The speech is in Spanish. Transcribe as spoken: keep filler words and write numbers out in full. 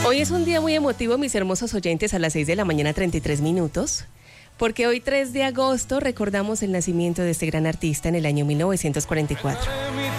Hoy es un día muy emotivo, mis hermosos oyentes, a las seis de la mañana, treinta y tres minutos, porque hoy tres de agosto recordamos el nacimiento de este gran artista en el año mil novecientos cuarenta y cuatro.